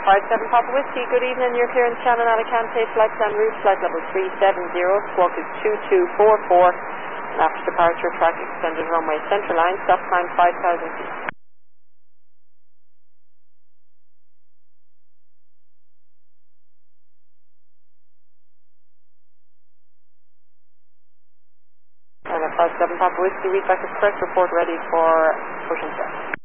57 Papa Whiskey, good evening. You're clear in Shannon Alicante, flight plan route, flight level 370, squawk is 2244. And after departure, track extended runway central line, stop time 5,000 feet. And at 57 Papa Whiskey, read back express, report ready for push and start.